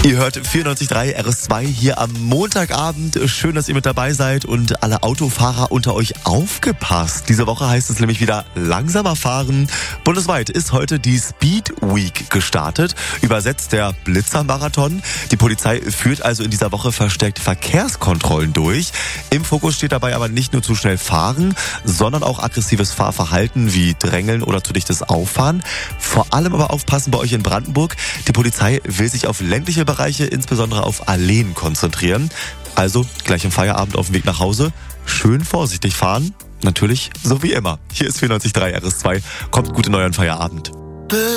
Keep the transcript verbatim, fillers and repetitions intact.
Ihr hört vierundneunzig Komma drei R S zwei hier am Montagabend. Schön, dass ihr mit dabei seid und alle Autofahrer unter euch aufgepasst. Diese Woche heißt es nämlich wieder langsamer fahren. Bundesweit ist heute die Speed Week gestartet, übersetzt der Blitzermarathon. Die Polizei führt also in dieser Woche verstärkt Verkehrskontrollen durch. Im Fokus steht dabei aber nicht nur zu schnell fahren, sondern auch aggressives Fahrverhalten wie Drängeln oder zu dichtes Auffahren. Vor allem aber aufpassen bei euch in Brandenburg. Die Polizei will sich auf ländliche Bereiche, insbesondere auf Alleen, konzentrieren. Also gleich im Feierabend auf dem Weg nach Hause schön vorsichtig fahren. Natürlich so wie immer. Hier ist vierundneunzig Komma drei R S zwei. Kommt gut in euren Feierabend.